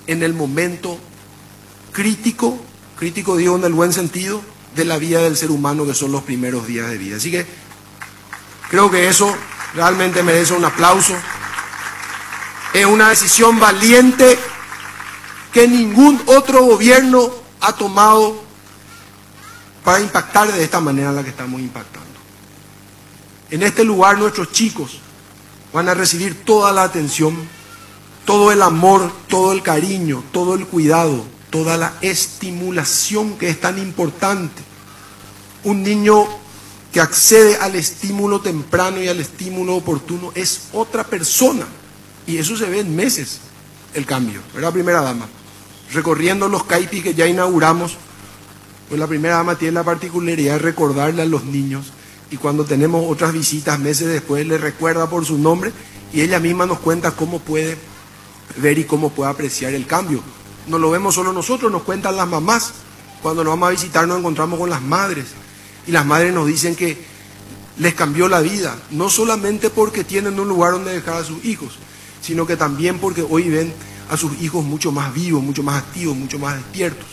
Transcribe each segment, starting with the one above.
en el momento crítico digo en el buen sentido, de la vida del ser humano, que son los primeros días de vida. Así que creo que eso realmente merece un aplauso. Es una decisión valiente que ningún otro gobierno ha tomado para impactar de esta manera en la que estamos impactando. En este lugar nuestros chicos van a recibir toda la atención, todo el amor, todo el cariño, todo el cuidado, toda la estimulación que es tan importante. Un niño que accede al estímulo temprano y al estímulo oportuno es otra persona. Y eso se ve en meses, el cambio, ¿verdad, primera dama? Recorriendo los CAIPI que ya inauguramos, pues la primera dama tiene la particularidad de recordarle a los niños, y cuando tenemos otras visitas meses después le recuerda por su nombre y ella misma nos cuenta cómo puede ver y cómo puede apreciar el cambio. No lo vemos solo nosotros, nos cuentan las mamás. Cuando nos vamos a visitar nos encontramos con las madres y las madres nos dicen que les cambió la vida, no solamente porque tienen un lugar donde dejar a sus hijos, sino que también porque hoy ven a sus hijos mucho más vivos, mucho más activos, mucho más despiertos.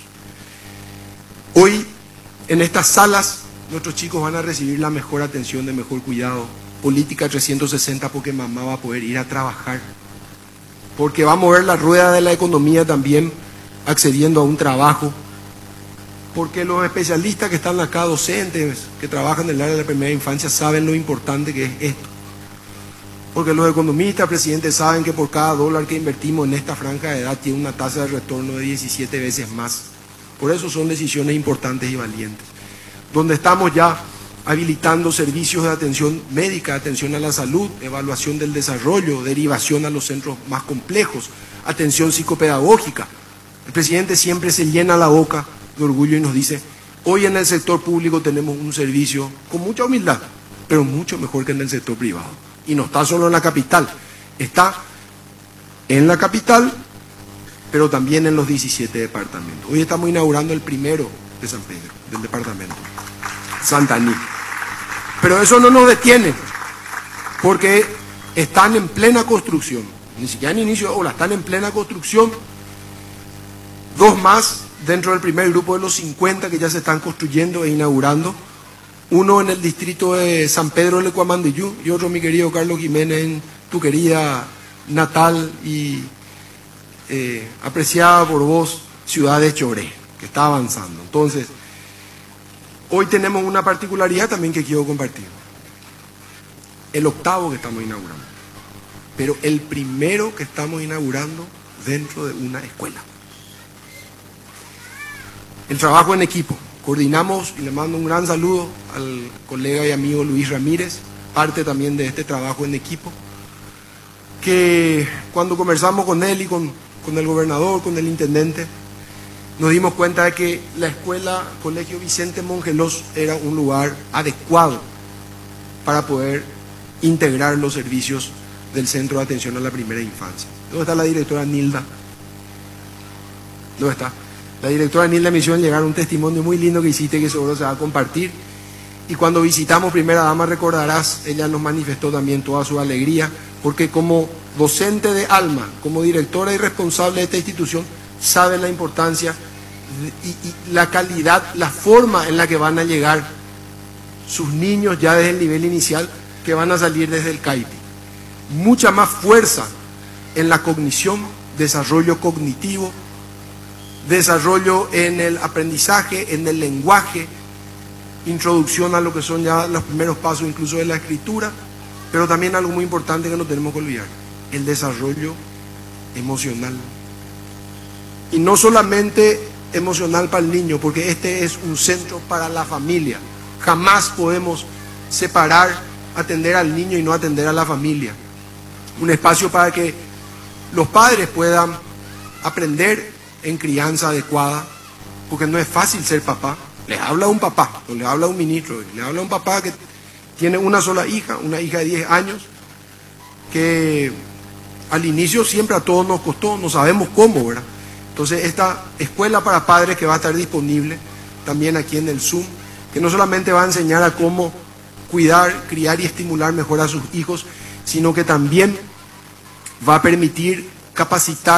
Hoy, en estas salas, nuestros chicos van a recibir la mejor atención, de mejor cuidado, política 360, porque mamá va a poder ir a trabajar, porque va a mover la rueda de la economía también, accediendo a un trabajo, porque los especialistas que están acá, docentes que trabajan en el área de la primera infancia, saben lo importante que es esto. Porque los economistas, presidentes, saben que por cada dólar que invertimos en esta franja de edad tiene una tasa de retorno de 17 veces más. Por eso son decisiones importantes y valientes. Donde estamos ya habilitando servicios de atención médica, atención a la salud, evaluación del desarrollo, derivación a los centros más complejos, atención psicopedagógica. El presidente siempre se llena la boca de orgullo y nos dice, hoy en el sector público tenemos un servicio con mucha humildad, pero mucho mejor que en el sector privado. Y no está solo en la capital, está en la capital, pero también en los 17 departamentos. Hoy estamos inaugurando el primero de San Pedro, del departamento Santaní. Pero eso no nos detiene, porque están en plena construcción, ni siquiera en inicio de obra, están en plena construcción. Dos más dentro del primer grupo de los 50 que ya se están construyendo e inaugurando. Uno en el distrito de San Pedro de Cuamandiyú y otro, mi querido Carlos Jiménez, en tu querida natal y apreciada por vos, ciudad de Choré, que está avanzando. Entonces, hoy tenemos una particularidad también que quiero compartir. El octavo que estamos inaugurando, pero el primero que estamos inaugurando dentro de una escuela. El trabajo en equipo. Coordinamos, y le mando un gran saludo al colega y amigo Luis Ramírez, parte también de este trabajo en equipo, que cuando conversamos con él y con el gobernador, con el intendente, nos dimos cuenta de que la escuela Colegio Vicente Mongelos era un lugar adecuado para poder integrar los servicios del Centro de Atención a la Primera Infancia. ¿Dónde está la directora Nilda? ¿Dónde está? La directora Nilda me hizo llegar un testimonio muy lindo que hiciste, que seguro se va a compartir. Y cuando visitamos Primera Dama, recordarás, ella nos manifestó también toda su alegría, porque como docente de alma, como directora y responsable de esta institución, sabe la importancia y la calidad, la forma en la que van a llegar sus niños ya desde el nivel inicial, que van a salir desde el CAIPI. Mucha más fuerza en la cognición, desarrollo cognitivo, desarrollo en el aprendizaje, en el lenguaje, introducción a lo que son ya los primeros pasos incluso de la escritura, pero también algo muy importante que no tenemos que olvidar, el desarrollo emocional. Y no solamente emocional para el niño, porque este es un centro para la familia. Jamás podemos separar, atender al niño y no atender a la familia. Un espacio para que los padres puedan aprender en crianza adecuada, porque no es fácil ser papá. Les habla un papá, o les habla un ministro, les habla un papá que tiene una sola hija, una hija de 10 años, que al inicio siempre a todos nos costó, no sabemos cómo, ¿verdad? Entonces esta escuela para padres que va a estar disponible también aquí en el Zoom, que no solamente va a enseñar a cómo cuidar, criar y estimular mejor a sus hijos, sino que también va a permitir capacitar